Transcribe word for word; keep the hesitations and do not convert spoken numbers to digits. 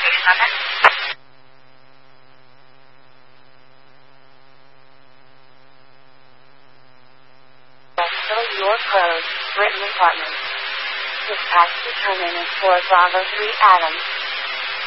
Fill your code, Brittany Partners. Dispatch determined for Bravo three Adams.